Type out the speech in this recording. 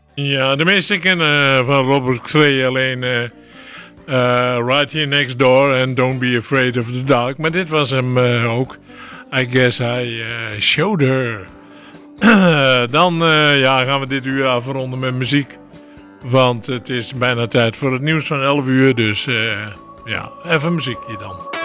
Ja, de meesten kennen van Robert Cray alleen Right Here Next Door en Don't Be Afraid of the Dark. Maar dit was hem ook. I Guess I Showed Her. Dan gaan we dit uur afronden met muziek. Want het is bijna tijd voor het nieuws van 11 uur. Dus even muziekje dan.